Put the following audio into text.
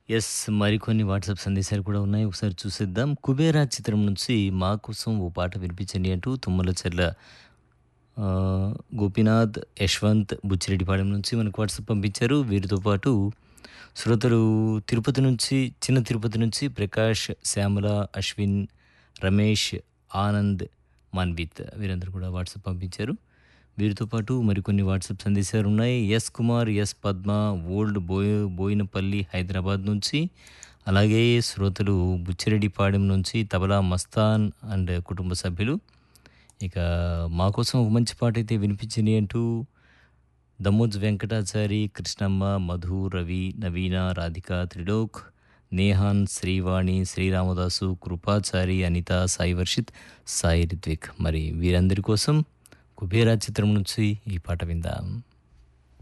Yes. మరికొన్ని WhatsApp సందేశాలు కూడా ఉన్నాయి. ఒకసారి చూసేద్దాం. 'కుబేరా' చిత్రం నుంచి 'మా కోసం ఓ పాట వినిపించండి' అంటూ తుమ్మలచెర్ల గోపీనాథ్, యశ్వంత్ బుచ్చిరెడ్డిపాళెం నుంచి మనకు వాట్సాప్ పంపించారు. వీరితో పాటు శ్రోతలు చిన్న తిరుపతి నుంచి ప్రకాష్, శ్యామల, అశ్విన్, రమేష్, ఆనంద్, మన్విత్ వీరందరూ కూడా వాట్సాప్ పంపించారు. వీరితో పాటు మరికొన్ని వాట్సాప్ సందేశాలు ఉన్నాయి. Yes Kumar, yes Padma, old Boinapalli Hyderabad నుంచి, అలాగే శ్రోతలు బుచ్చిరెడ్డిపాడెం నుంచి తబలా మస్తాన్ అండ్ కుటుంబ సభ్యులు. ఇక మా కోసం ఒక మంచి పాట అయితే వినిపించింది అంటూ దమ్మోజ్ వెంకటాచారి, కృష్ణమ్మ, మధు, రవి, నవీన, రాధిక, త్రిలోక్, నేహాన్, శ్రీవాణి, శ్రీరామదాసు, కృపాచారి, అనిత, సాయి వర్షిత్, సాయి రిత్విక్ మరి వీరందరి కోసం 'కుబేరా' చిత్రం నుంచి ఈ పాట విందాం.